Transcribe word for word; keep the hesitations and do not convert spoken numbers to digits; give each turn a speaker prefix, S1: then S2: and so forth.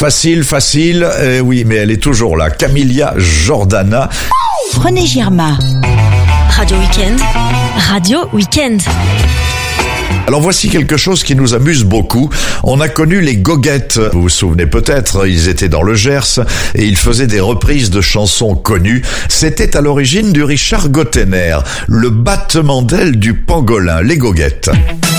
S1: Facile, facile, eh oui, mais elle est toujours là. Camilla Jordana.
S2: René Girma.
S3: Radio Week-end. Radio Week-end.
S1: Alors voici quelque chose qui nous amuse beaucoup. On a connu les Goguettes. Vous vous souvenez peut-être, ils étaient dans le Gers et ils faisaient des reprises de chansons connues. C'était à l'origine du Richard Gottener, le battement d'ailes du pangolin, les Goguettes.